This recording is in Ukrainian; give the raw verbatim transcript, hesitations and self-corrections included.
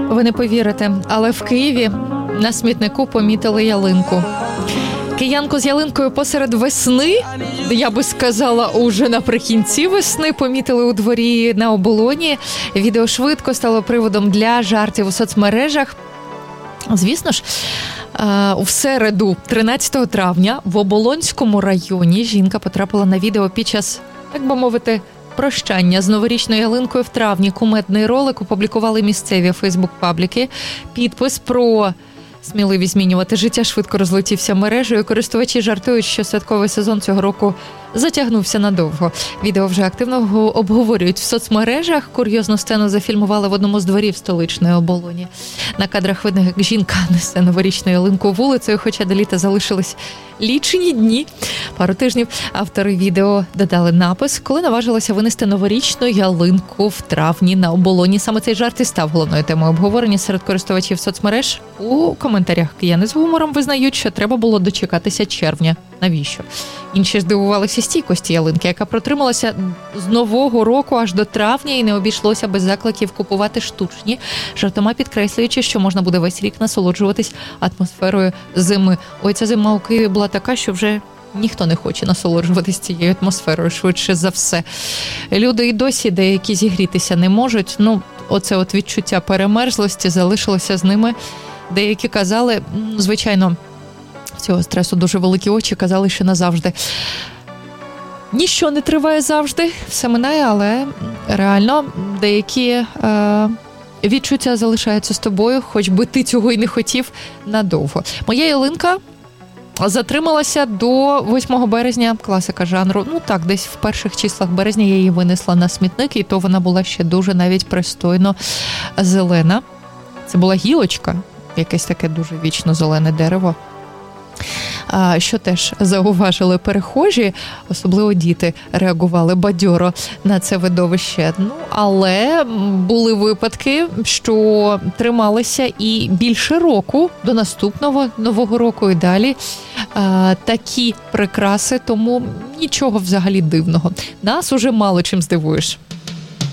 Ви не повірите, але в Києві на смітнику помітили ялинку. Киянку з ялинкою посеред весни, я би сказала, уже наприкінці весни, помітили у дворі на Оболоні. Відео швидко стало приводом для жартів у соцмережах. Звісно ж, у середу, тринадцятого травня, в Оболонському районі жінка потрапила на відео під час, так би мовити, прощання з новорічною ялинкою в травні. Кумедний ролик опублікували місцеві фейсбук-пабліки. Підпис про сміливість змінювати життя швидко розлетівся мережею. Користувачі жартують, що святковий сезон цього року затягнувся надовго. Відео вже активно обговорюють в соцмережах. Курйозну сцену зафільмували в одному з дворів столичної Оболоні. На кадрах видно, як жінка несе новорічну ялинку вулицею, хоча до літа залишились лічені дні. Пару тижнів автори відео додали напис, коли наважилися винести новорічну ялинку в травні на Оболоні. Саме цей жарт і став головною темою обговорення серед користувачів соцмереж. У коментарях кияни з гумором визнають, що треба було дочекатися червня. Навіщо? Інші здивувалися стійкості ялинки, яка протрималася з нового року аж до травня і не обійшлося без закликів купувати штучні, жартома підкреслюючи, що можна буде весь рік насолоджуватись атмосферою зими. Ой, ця зима у Києві була така, що вже ніхто не хоче насолоджуватись цією атмосферою, швидше за все. Люди і досі деякі зігрітися не можуть. Ну, оце от відчуття перемерзлості залишилося з ними. Деякі казали, звичайно, цього стресу дуже великі очі, казали, що назавжди. Ніщо не триває завжди, все минає, але реально деякі е, відчуття залишаються з тобою, хоч би ти цього й не хотів, надовго. Моя ялинка затрималася до восьмого березня, класика жанру. Ну так, десь в перших числах березня я її винесла на смітник, і то вона була ще дуже навіть пристойно зелена. Це була гілочка, якесь таке дуже вічно зелене дерево. Що теж зауважили перехожі, особливо діти реагували бадьоро на це видовище. Ну, але були випадки, що трималися і більше року, до наступного Нового року і далі, такі прикраси, тому нічого взагалі дивного. Нас уже мало чим здивуєш.